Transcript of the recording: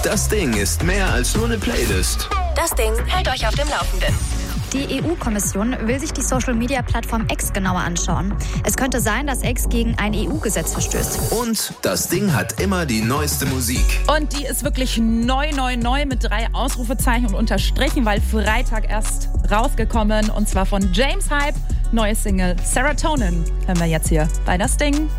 Das Ding ist mehr als nur eine Playlist. Das Ding hält euch auf dem Laufenden. Die EU-Kommission will sich die Social-Media-Plattform X genauer anschauen. Es könnte sein, dass X gegen ein EU-Gesetz verstößt. Und das Ding hat immer die neueste Musik. Und die ist wirklich neu mit 3 Ausrufezeichen und Unterstrichen, weil Freitag erst rausgekommen. Und zwar von James Hype, neue Single Serotonin. Hören wir jetzt hier bei Das Ding.